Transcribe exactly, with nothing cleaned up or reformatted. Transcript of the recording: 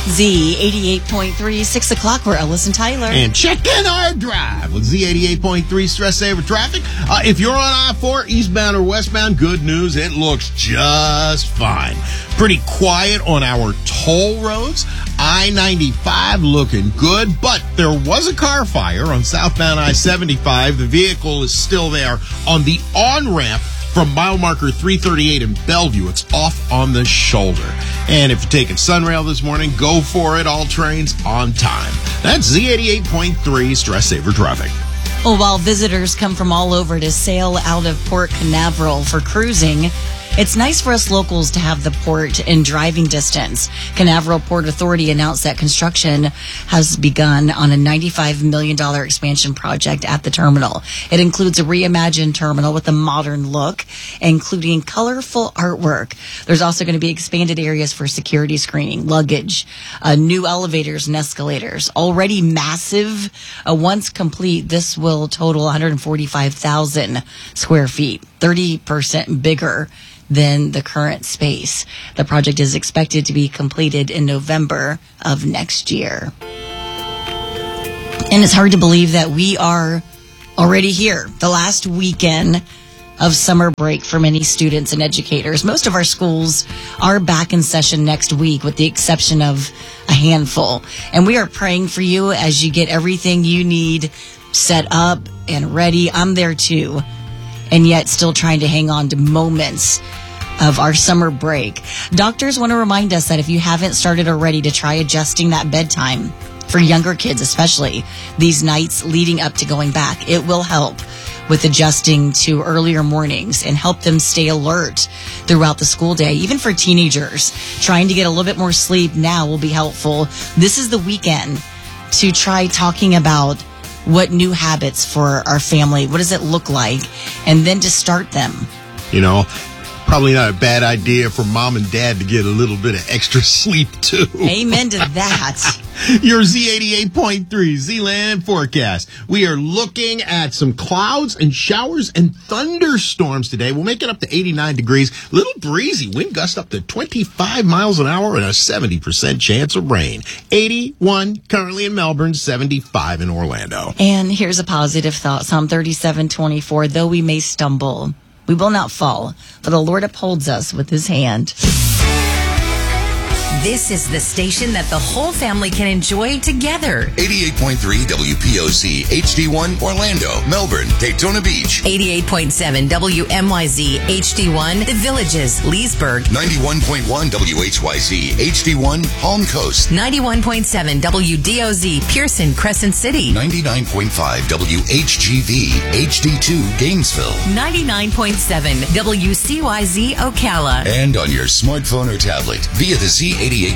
Z eighty-eight point three, six o'clock. We're Ellis and Tyler. And check in our drive with Z eighty-eight point three Stress Saver Traffic. Uh, if you're on I four, eastbound or westbound, good news, it looks just fine. Pretty quiet on our toll roads. I ninety-five looking good, but there was a car fire on southbound I seventy-five. The vehicle is still there on the on-ramp from mile marker three thirty-eight in Bellevue. It's off on the shoulder. And if you're taking Sunrail this morning, go for it. All trains on time. That's Z eighty-eight point three Stress Saver Traffic. Well, while visitors come from all over to sail out of Port Canaveral for cruising, it's nice for us locals to have the port in driving distance. Canaveral Port Authority announced that construction has begun on a ninety-five million dollars expansion project at the terminal. It includes a reimagined terminal with a modern look, including colorful artwork. There's also going to be expanded areas for security screening, luggage, uh, new elevators and escalators. Already massive. Uh, once complete, this will total one hundred forty-five thousand square feet, thirty percent bigger than the current space. The project is expected to be completed in November of next year. And it's hard to believe that we are already here, the last weekend of summer break for many students and educators. Most of our schools are back in session next week, with the exception of a handful. And we are praying for you as you get everything you need set up and ready. I'm there too. And yet still trying to hang on to moments of our summer break. Doctors want to remind us that if you haven't started already, to try adjusting that bedtime for younger kids, especially these nights leading up to going back. It will help with adjusting to earlier mornings and help them stay alert throughout the school day. Even for teenagers, trying to get a little bit more sleep now will be helpful. This is the weekend to try talking about what new habits for our family, what does it look like, and then to start them. You know, probably not a bad idea for mom and dad to get a little bit of extra sleep, too. Amen to that. Your Z eighty-eight point three Z-Land forecast. We are looking at some clouds and showers and thunderstorms today. We'll make it up to eighty-nine degrees. Little breezy. Wind gust up to twenty-five miles an hour and a seventy percent chance of rain. eighty-one currently in Melbourne, seventy-five in Orlando. And here's a positive thought. Psalm thirty-seven twenty-four. Though we may stumble, we will not fall, for the Lord upholds us with his hand. This is the station that the whole family can enjoy together. eighty-eight point three W P O C, H D one, Orlando, Melbourne, Daytona Beach. eighty-eight point seven W M Y Z, H D one, The Villages, Leesburg. ninety-one point one W H Y Z, H D one, Palm Coast. ninety-one point seven W D O Z, Pearson, Crescent City. ninety-nine point five W H G V, H D two, Gainesville. ninety-nine point seven W C Y Z, Ocala. And on your smartphone or tablet via the Z eighty-eight